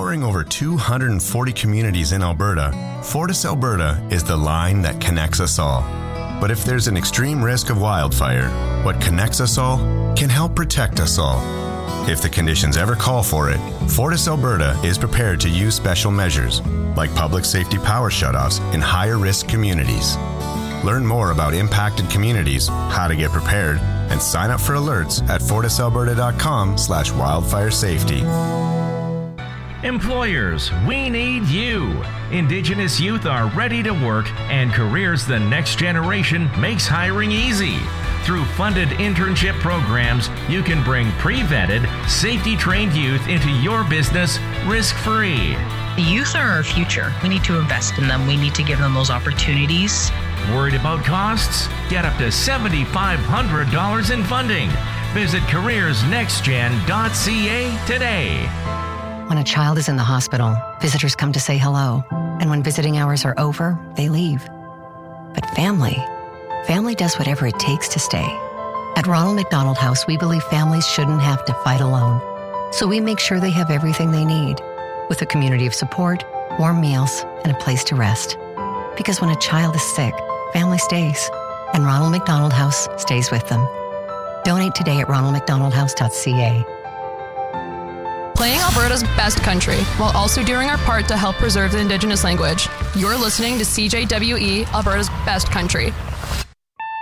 Powering over 240 communities in Alberta, Fortis Alberta is the line that connects us all. But if there's an extreme risk of wildfire, what connects us all can help protect us all. If the conditions ever call for it, Fortis Alberta is prepared to use special measures, like public safety power shutoffs in higher risk communities. Learn more about impacted communities, how to get prepared, and sign up for alerts at fortisalberta.com/wildfire safety. Employers, we need you. Indigenous youth are ready to work, and Careers the Next Generation makes hiring easy. Through funded internship programs, you can bring pre-vetted, safety-trained youth into your business risk-free. The youth are our future. We need to invest in them. We need to give them those opportunities. Worried about costs? Get up to $7,500 in funding. Visit careersnextgen.ca today. When a child is in the hospital, visitors come to say hello. And when visiting hours are over, they leave. But family does whatever it takes to stay. At Ronald McDonald House, we believe families shouldn't have to fight alone. So we make sure they have everything they need, with a community of support, warm meals, and a place to rest. Because when a child is sick, family stays, and Ronald McDonald House stays with them. Donate today at ronaldmcdonaldhouse.ca. Playing Alberta's best country, while also doing our part to help preserve the Indigenous language. You're listening to CJWE, Alberta's best country.